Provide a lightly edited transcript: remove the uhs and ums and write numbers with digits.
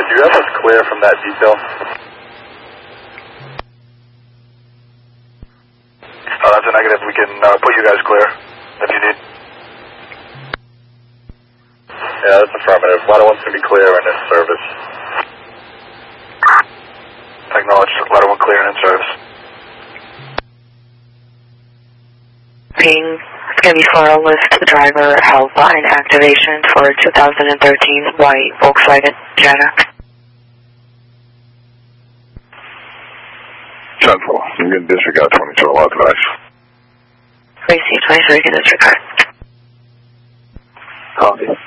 do you have us clear from that detail? Oh, that's a negative. We can put you guys clear if you need. Yeah, that's affirmative. Ladder 1's going to be clear and in service. Acknowledge Ladder 1 clear and in service. Ping. It's going to be for a list driver helpline activation for 2013 white Volkswagen Jetta. Central, you can disregard 22 authorized. Racy 23 can disregard. Copy.